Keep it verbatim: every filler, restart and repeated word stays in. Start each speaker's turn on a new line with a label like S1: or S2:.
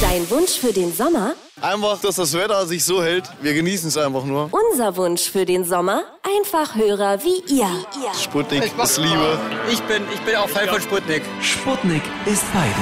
S1: Dein Wunsch für den Sommer?
S2: Einfach, dass das Wetter sich so hält. Wir genießen es einfach nur.
S1: Unser Wunsch für den Sommer? Einfach Hörer wie ihr.
S2: Sputnik ist Liebe.
S3: Ich bin, ich bin auch Fan von Sputnik.
S4: Sputnik ist beides.